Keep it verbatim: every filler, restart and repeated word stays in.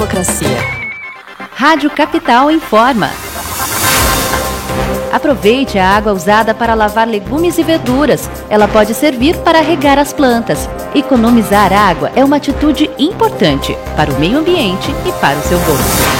democracia. Rádio Capital informa. Aproveite a água usada para lavar legumes e verduras. Ela pode servir para regar as plantas. Economizar água é uma atitude importante para o meio ambiente e para o seu bolso.